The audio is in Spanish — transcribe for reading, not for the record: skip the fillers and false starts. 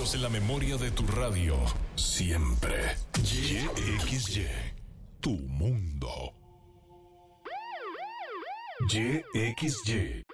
números en la memoria de tu radio. Siempre. YXY. Tu mundo. YXY.